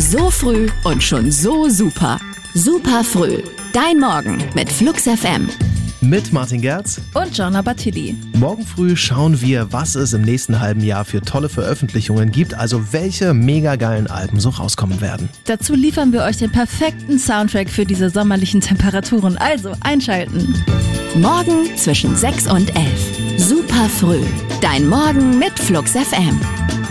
So früh und schon so super. Super früh. Dein Morgen mit Flux FM. Mit Martin Gerz und Gianna Battilli. Morgen früh schauen wir, was es im nächsten halben Jahr für tolle Veröffentlichungen gibt, also welche mega geilen Alben so rauskommen werden. Dazu liefern wir euch den perfekten Soundtrack für diese sommerlichen Temperaturen, also einschalten. Morgen zwischen 6 und 11. Super früh. Dein Morgen mit Flux FM.